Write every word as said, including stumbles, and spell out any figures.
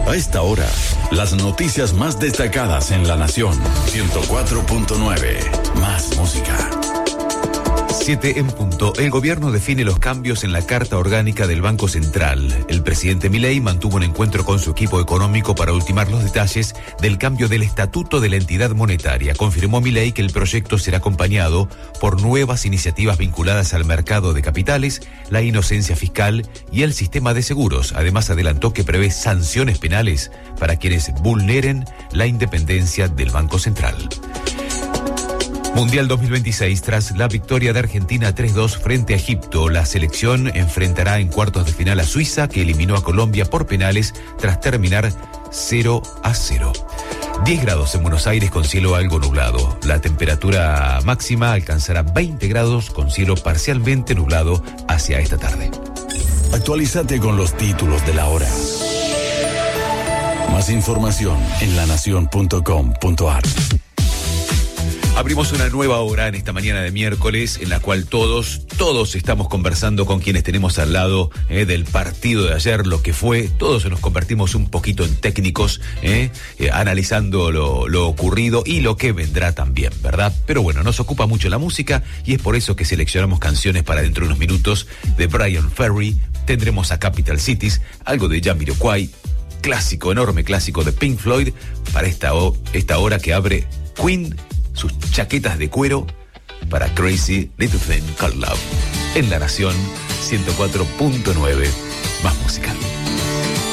A esta hora, las noticias más destacadas en La Nación. ciento cuatro punto nueve. Más música. siete en punto. El gobierno define los cambios en la Carta Orgánica del Banco Central. El presidente Milei mantuvo un encuentro con su equipo económico para ultimar los detalles del cambio del estatuto de la entidad monetaria. Confirmó Milei que el proyecto será acompañado por nuevas iniciativas vinculadas al mercado de capitales, la inocencia fiscal y el sistema de seguros. Además, adelantó que prevé sanciones penales para quienes vulneren la independencia del Banco Central. Mundial dos mil veintiséis, tras la victoria de Argentina tres dos frente a Egipto, la selección enfrentará en cuartos de final a Suiza, que eliminó a Colombia por penales tras terminar cero a cero. diez grados en Buenos Aires con cielo algo nublado. La temperatura máxima alcanzará veinte grados con cielo parcialmente nublado hacia esta tarde. Actualízate con los títulos de la hora. Más información en lanación punto com punto a r. Abrimos una nueva hora en esta mañana de miércoles en la cual todos, todos estamos conversando con quienes tenemos al lado eh, del partido de ayer, lo que fue. Todos nos convertimos un poquito en técnicos, eh, eh, analizando lo, lo ocurrido y lo que vendrá también, ¿verdad? Pero bueno, nos ocupa mucho la música y es por eso que seleccionamos canciones para dentro de unos minutos de Bryan Ferry. Tendremos a Capital Cities, algo de Jamiroquai, clásico, enorme clásico de Pink Floyd, para esta, esta hora que abre Queen, sus chaquetas de cuero para Crazy Little Thing Called Love. En La Nación ciento cuatro punto nueve, más música.